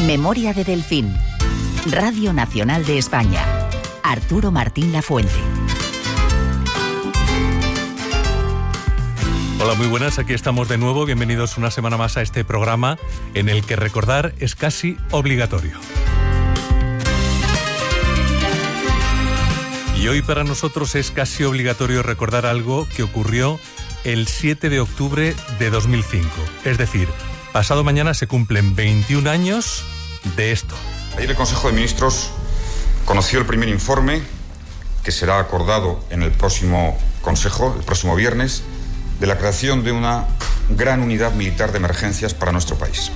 Memoria de Delfín. Radio Nacional de España. Arturo Martín Lafuente. Hola, muy buenas, aquí estamos de nuevo. Bienvenidos una semana más a este programa en el que recordar es casi obligatorio. Y hoy para nosotros es casi obligatorio recordar algo que ocurrió el 7 de octubre de 2005. Es decir, pasado mañana se cumplen 21 años de esto. Ayer el Consejo de Ministros conoció el primer informe que será acordado en el próximo Consejo, el próximo viernes, de la creación de una gran unidad militar de emergencias para nuestro país,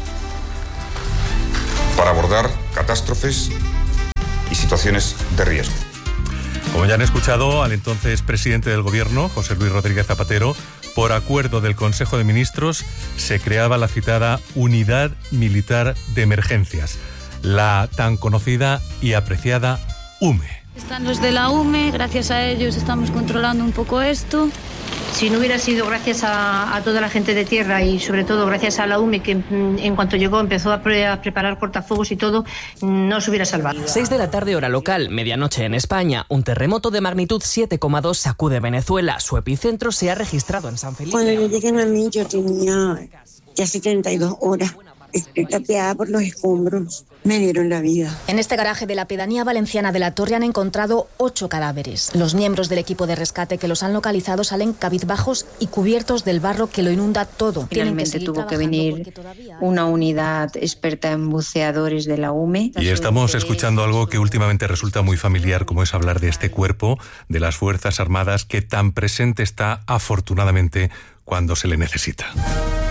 para abordar catástrofes y situaciones de riesgo. Como ya han escuchado, al entonces presidente del Gobierno, José Luis Rodríguez Zapatero, por acuerdo del Consejo de Ministros, se creaba la citada Unidad Militar de Emergencias, la tan conocida y apreciada UME. Están los de la UME, gracias a ellos estamos controlando un poco esto. Si no hubiera sido gracias a toda la gente de tierra y sobre todo gracias a la UME, que en cuanto llegó empezó a preparar cortafuegos y todo, no se hubiera salvado. 6 de la tarde hora local, medianoche en España. Un terremoto de magnitud 7,2 sacude Venezuela. Su epicentro se ha registrado en San Felipe. Cuando yo llegué a mí, yo tenía ya 72 horas. Estoy tapiada por los escombros. Me dieron la vida. En este garaje de la pedanía valenciana de La Torre han encontrado 8 cadáveres. Los miembros del equipo de rescate que los han localizado salen cabizbajos y cubiertos del barro que lo inunda todo. Finalmente tuvo que venir una unidad experta en buceadores de la UME. Y estamos escuchando algo que últimamente resulta muy familiar, como es hablar de este cuerpo de las Fuerzas Armadas que tan presente está, afortunadamente, cuando se le necesita.